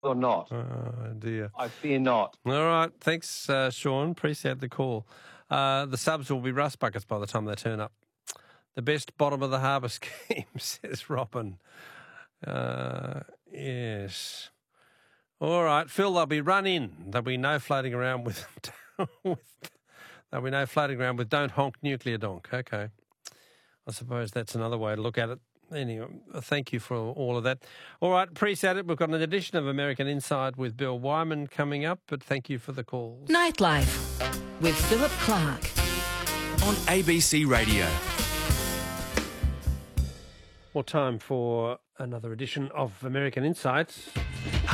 or not. Oh, dear. I fear not. All right. Thanks, Sean. Appreciate the call. The subs will be rust buckets by the time they turn up. The best bottom of the harbour scheme, says Robin. Yes. All right, Phil, there'll be run in. There'll be no floating around with there'll be no floating around with don't honk nuclear donk. Okay. I suppose that's another way to look at it. Anyway, thank you for all of that. All right, appreciate it. We've got an edition of American Inside with Bill Wyman coming up, but thank you for the calls. Nightlife with Philip Clark on ABC Radio. Well, time for another edition of American Insights.